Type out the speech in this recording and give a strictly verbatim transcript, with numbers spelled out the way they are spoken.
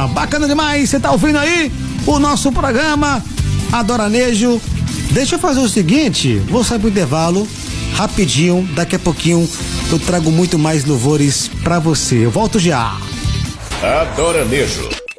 Ah, bacana demais, você tá ouvindo aí o nosso programa Adoranejo. Deixa eu fazer o seguinte, vou sair pro intervalo rapidinho, daqui a pouquinho eu trago muito mais louvores pra você. Eu volto já. Adoranejo.